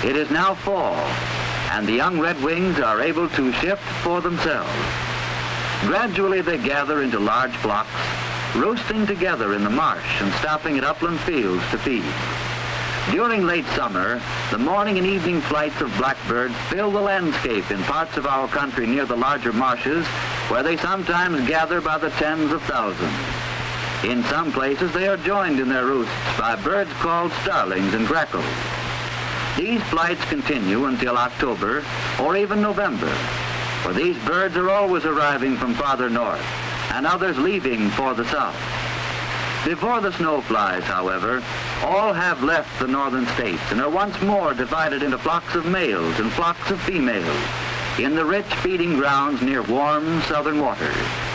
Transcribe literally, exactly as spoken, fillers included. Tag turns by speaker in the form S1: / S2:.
S1: It is now fall, and the young redwings are able to shift for themselves. Gradually they gather into large flocks, roosting together in the marsh and stopping at upland fields to feed. During late summer, the morning and evening flights of blackbirds fill the landscape in parts of our country near the larger marshes, where they sometimes gather by the tens of thousands. In some places they are joined in their roosts by birds called starlings and grackles. These flights continue until October or even November, for these birds are always arriving from farther north and others leaving for the south. Before the snow flies, however, all have left the northern states and are once more divided into flocks of males and flocks of females in the rich feeding grounds near warm southern waters.